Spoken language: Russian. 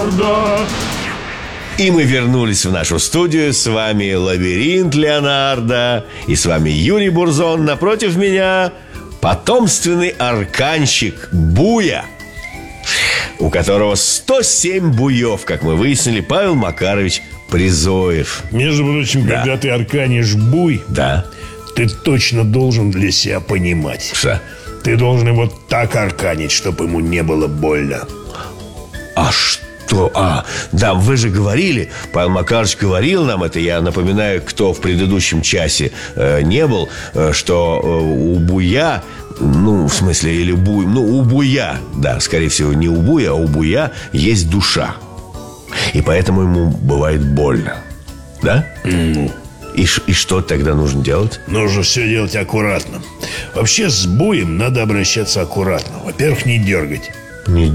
И мы вернулись в нашу студию. С вами Лабиринт Леонардо. И с вами Юрий Бурзон. Напротив меня потомственный арканщик Буя, у которого 107 буев, как мы выяснили, Павел Макарович Призоев. Между прочим, Да. когда ты арканишь буй, Да. ты точно должен для себя понимать. Что? Ты должен его так арканить, чтобы ему не было больно. А что? Да, вы же говорили, Павел Макарович говорил нам это. Я напоминаю, кто в предыдущем часе не был, что у буя, ну, в смысле, или буй, ну, у буя, да, скорее всего, не у буя, а у буя есть душа. И поэтому ему бывает больно. Да? И что тогда нужно делать? Нужно все делать аккуратно. Вообще с буем надо обращаться аккуратно. Во-первых, не дергать. Не